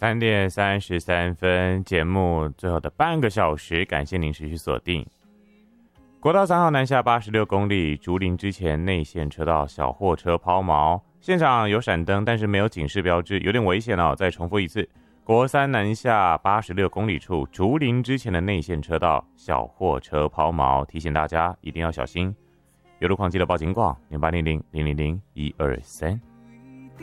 3:33，节目最后的半个小时，感谢您持续锁定。国道3号南下86公里，竹林之前内线车道小货车抛锚，现场有闪灯，但是没有警示标志，有点危险哦。再重复一次，国3南下86公里处，竹林之前的内线车道小货车抛锚，提醒大家一定要小心。有路况记得报警广，0800-000-123。